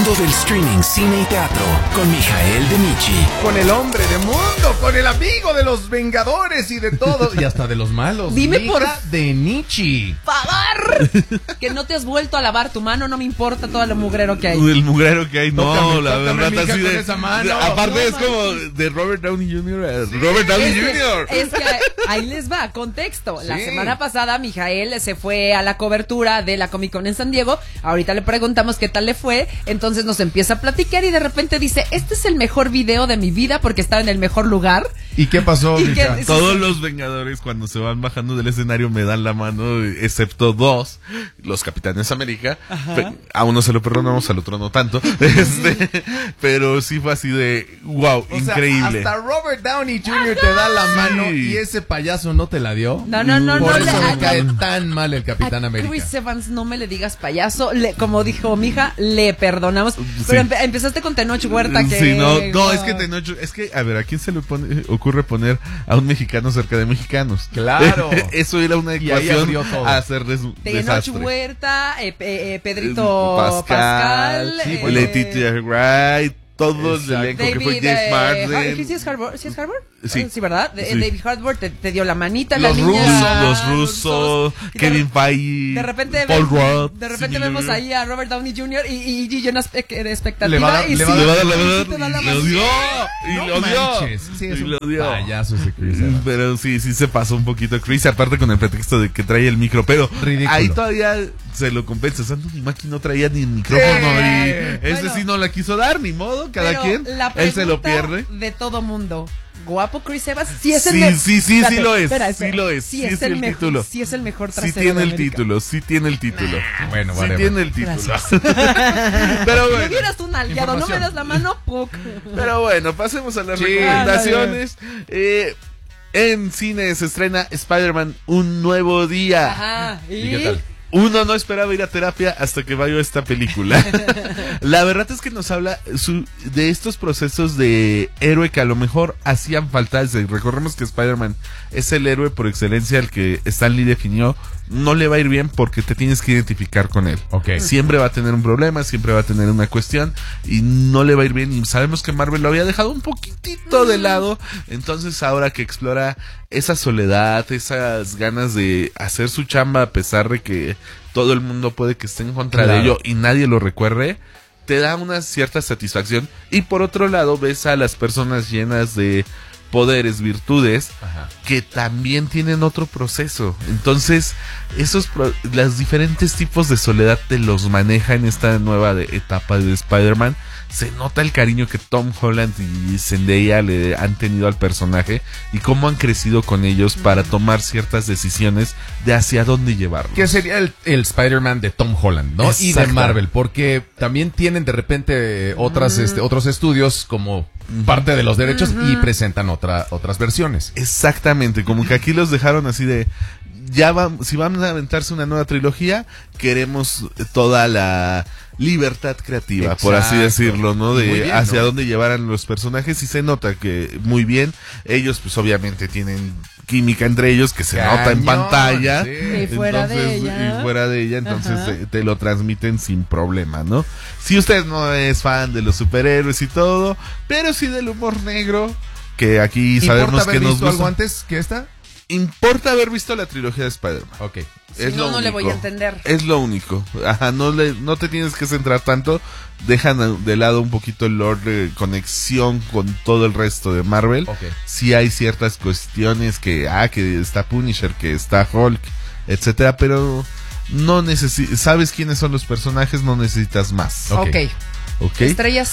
mundo del streaming, cine y teatro con Mijael de Michi. Con el hombre de mundo, con el amigo de los Vengadores y de todo, y hasta de los malos. Dime Mija por de Nietzsche. favor que no te has vuelto a lavar tu mano, no me importa todo lo mugrero que hay. El mugrero que hay, no, Tócame, la verdad mija, así con de esa mano. aparte No, es man. como de Robert Downey Jr. Robert Downey Jr. Es que ahí les va, contexto. La Sí. semana pasada Mijael se fue a la cobertura de la Comic Con en San Diego. Ahorita le preguntamos qué tal le fue. Entonces nos empieza a platicar y de repente dice, este es el mejor video de mi vida porque estaba en el mejor lugar. ¿Y qué pasó, ¿Y mija? qué? Todos los Vengadores cuando se van bajando del escenario me dan la mano, excepto dos, los Capitanes América. A uno se lo perdonamos, al otro no tanto. Pero sí fue así de wow, O increíble. sea, hasta Robert Downey Jr. te da la mano Sí. y ese payaso no te la dio. No, Por no, eso le- me cae tan mal el Capitán a América. Chris Evans, no me le digas payaso. Como dijo mi hija, le perdonamos. Pero empezaste con Tenoch Huerta que... Sí, no, es que Tenoch, es que, a ver, ¿a quién se le ocurre poner a un mexicano cerca de mexicanos? Claro. Eso era una Y ahí ecuación abrió todo. a hacer Tenoch desastre. Huerta, Pedrito Pascal, sí, bueno. Letitia Wright, todos el elenco que fue James Marsden. ¿Sí es Harbour? ¿Sí es Harbour? Sí. Sí, ¿verdad? Sí. David Harbour te dio la manita, Los la niña. Los rusos, Y Kevin Feige, de repente Paul Rudd. de repente Similar. vemos ahí a Robert Downey Jr. y llena de expectativa. Le va a dar- y le sí, va a Le va a dar- dar, sí te da la y lo mano. dio, y No lo dio, manches. Sí, es y un lo dio. payaso ese Chris Evans. Pero sí se pasó un poquito Chris, aparte con el pretexto de que trae el micro, pero Ridículo. ahí todavía se lo compensa. Anthony Mackie no traía ni el micrófono y ese Bueno. sí no la quiso dar, ni modo, cada Pero quien, la él se lo pregunta pierde. de todo mundo. ¿Guapo Chris Evans? Sí es el Sí, mejor. sí lo es, sí lo es, Sí sí es es el el mejor. título. Sí es el mejor Sí trasero tiene de el América. título, sí tiene el título. Bueno, Sí vale. tiene el título. Gracias. Pero Si bueno. hubieras tú nalgueado, no me Información. das la mano, ¡puc! Pero bueno, pasemos a las Sí. recomendaciones. En cine se estrena Spider-Man Un Nuevo Día. Ajá. ¿Y qué tal? Uno no esperaba ir a terapia hasta que vio esta película. La verdad es que nos habla de estos procesos de héroe que a lo mejor hacían falta. Recordemos que Spider-Man es el héroe por excelencia, el que Stan Lee definió. No le va a ir bien porque te tienes que identificar con él. Ok. Siempre va a tener un problema, siempre va a tener una cuestión y no le va a ir bien. Y sabemos que Marvel lo había dejado un poquitito de lado. Entonces ahora que explora esa soledad, esas ganas de hacer su chamba a pesar de que todo el mundo puede que esté en contra de ello y nadie lo recuerde, te da una cierta satisfacción. Y por otro lado ves a las personas llenas de poderes, virtudes, Ajá. que también tienen otro proceso. Entonces, los diferentes tipos de soledad te los maneja en esta nueva etapa de Spider-Man. Se nota el cariño que Tom Holland y Zendaya le han tenido al personaje y cómo han crecido con ellos para tomar ciertas decisiones de hacia dónde llevarlo. Que sería el Spider-Man de Tom Holland, ¿no? Y de Exacto. Marvel, porque también tienen de repente otros estudios como parte de los derechos y presentan otras versiones. Exactamente, como que aquí los dejaron así de si van a aventarse una nueva trilogía, queremos toda la libertad creativa, por así Exacto. decirlo, ¿no? Muy De bien, hacia ¿no? dónde llevaran los personajes y se nota que muy bien. Ellos pues obviamente tienen química entre ellos que se nota en Cañón, pantalla. sí. Y fuera de ella. Y fuera de ella, entonces Ajá. te lo transmiten sin problema, ¿no? Si usted no es fan de los superhéroes y todo, pero sí del humor negro, que aquí sabemos ¿Importa que haber nos visto gusta. algo antes que esta? Importa haber visto la trilogía de Spider-Man. Ok. Si Es no, lo no le único. voy a entender. Es lo único. Ajá, no te tienes que centrar tanto. Dejan de lado un poquito el lore de conexión con todo el resto de Marvel. Ok. Sí hay ciertas cuestiones que está Punisher, que está Hulk, etcétera, pero no sabes quiénes son los personajes, no necesitas más. Ok. ¿Ok? Estrellas.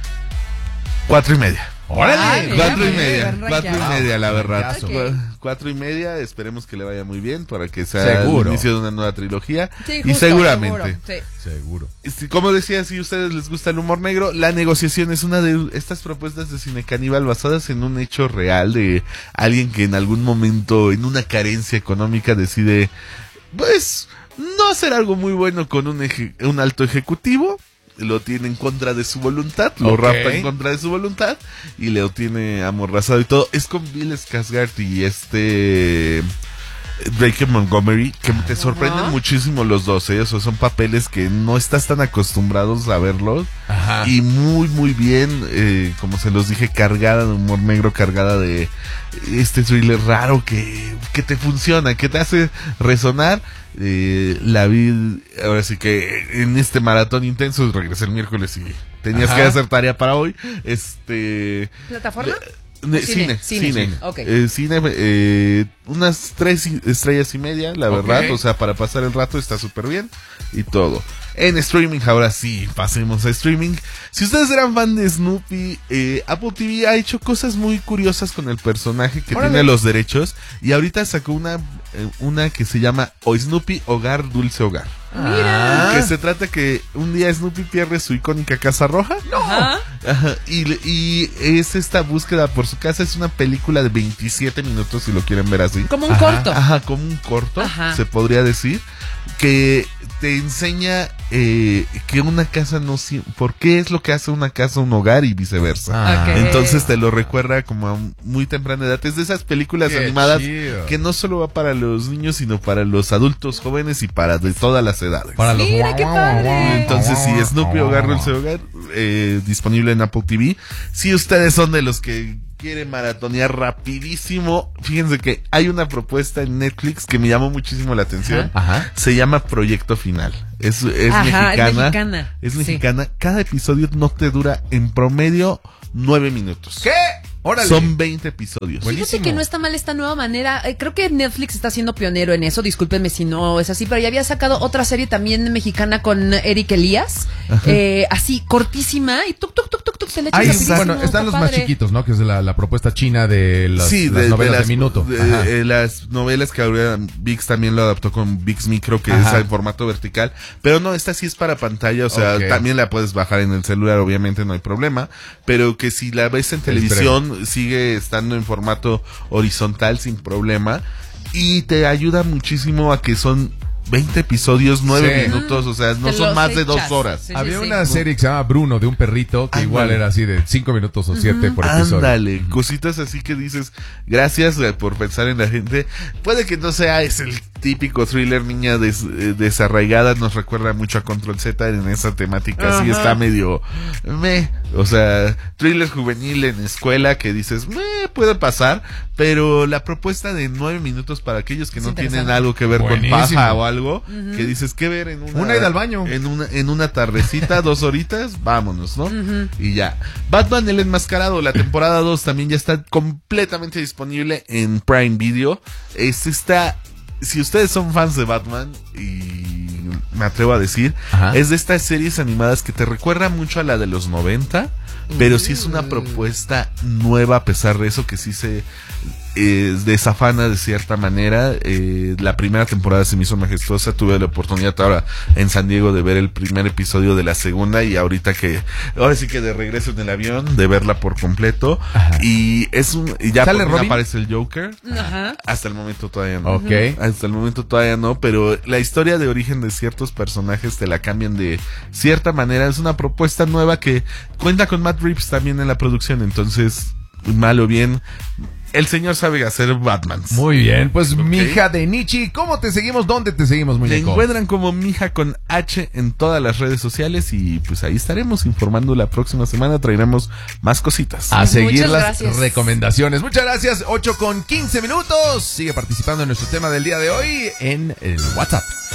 4.5. ¡Órale! Ay, mira, 4.5, bien, 4.5 la verdad. Rayazo. Ok. 4.5, esperemos que le vaya muy bien para que sea Seguro. el inicio de una nueva trilogía. Sí, y justo, seguramente. seguro, sí. Seguro. Como decía, si a ustedes les gusta el humor negro, La Negociación es una de estas propuestas de cine caníbal basadas en un hecho real de alguien que en algún momento, en una carencia económica, decide, pues, no hacer algo muy bueno con un alto ejecutivo. Lo tiene en contra de su voluntad, lo Ok. rapta en contra de su voluntad y lo tiene amordazado y todo. Es con Bill Skarsgård y Drake Montgomery, que te sorprenden muchísimo los dos, ¿eh? O sea, son papeles que no estás tan acostumbrados a verlos. Ajá. Y muy, muy bien, como se los dije, cargada de humor negro, cargada de este thriller raro que te funciona, que te hace resonar. La vi, ahora sí que en este maratón intenso, regresé el miércoles y tenías que hacer tarea para hoy. ¿Plataforma? Cine. Okay. Cine, unas 3 estrellas y media, la verdad. O sea, para pasar el rato está súper bien y todo. En streaming, ahora sí, pasemos a streaming. Si ustedes eran fan de Snoopy, Apple TV ha hecho cosas muy curiosas con el personaje que tiene los derechos. Y ahorita sacó una que se llama Snoopy Hogar Dulce Hogar. Mira. Que se trata que un día Snoopy pierde su icónica casa roja. Ajá. Y es esta búsqueda por su casa. Es una película de 27 minutos, si lo quieren ver así. Como un corto. Ajá, como un corto, se podría decir. Que te enseña que una casa no... ¿Por qué es lo que hace una casa un hogar y viceversa? Okay. Entonces te lo recuerda como a muy temprana edad. Es de esas películas animadas que no solo va para los niños, sino para los adultos jóvenes y para de todas las edades. Para los... Mira, qué padre. Entonces, si Snoopy Hogar Dulce Hogar, disponible en Apple TV. Si ustedes son de los que quieren maratonear rapidísimo, fíjense que hay una propuesta en Netflix que me llamó muchísimo la atención. Ajá. Se llama Proyecto Final. Es mexicana. Es mexicana. Sí. Cada episodio no te dura en promedio 9 minutos. ¿Qué? Órale. Son 20 episodios. Fíjate que no está mal esta nueva manera. Creo que Netflix está siendo pionero en eso. Discúlpenme si no es así, pero ya había sacado otra serie también mexicana con Eric Elías. Así, cortísima. Y tuc, se le echa rapidísimo. Bueno, están los más chiquitos, ¿no? Que es la propuesta china de las novelas de minuto. Las novelas que ahora ViX también lo adaptó con ViX Micro, que es en formato vertical. Pero no, esta sí es para pantalla. O sea, también la puedes bajar en el celular, obviamente no hay problema. Pero que si la ves en televisión, sigue estando en formato horizontal sin problema. Y te ayuda muchísimo a que son 20 episodios, 9 minutos, o sea, no son más de 2 horas. Sí, Había una serie que se llama Bruno, de un perrito, que igual era así de 5 minutos o 7 por episodio. Ándale, cositas así que dices, gracias por pensar en la gente. Puede que no sea es el típico thriller niña desarraigada, nos recuerda mucho a Control Z en esa temática, así está medio o sea, thriller juvenil en escuela que dices, puede pasar, pero la propuesta de 9 minutos para aquellos que no tienen algo que ver con paja o algo, que dices, ¿qué ver en una ida al baño? En una tardecita, 2 horitas, vámonos, ¿no? Y ya. Batman el Enmascarado, la temporada 2 también ya está completamente disponible en Prime Video. Si ustedes son fans de Batman, y me atrevo a decir, es de estas series animadas que te recuerda mucho a la de los 90, pero sí es una propuesta nueva a pesar de eso, que sí se desafana de cierta manera. La primera temporada se me hizo majestuosa. Tuve la oportunidad ahora en San Diego de ver el primer episodio de la segunda, y ahora sí que de regreso en el avión de verla por completo. Y ya por fin aparece el Joker. Hasta el momento todavía no. Hasta el momento todavía no, pero la historia de origen de ciertos personajes te la cambian de cierta manera. Es una propuesta nueva que cuenta con Matt Reeves también en la producción, entonces, mal o bien, el señor sabe hacer Batman. Muy bien, pues Mija de Nichi, ¿cómo te seguimos? ¿Dónde te seguimos, muñeco? Te encuentran como Mija con H en todas las redes sociales, y pues ahí estaremos informando la próxima semana. Traeremos más cositas. A seguir las recomendaciones. Muchas gracias. 8:15. Sigue participando en nuestro tema del día de hoy en el WhatsApp.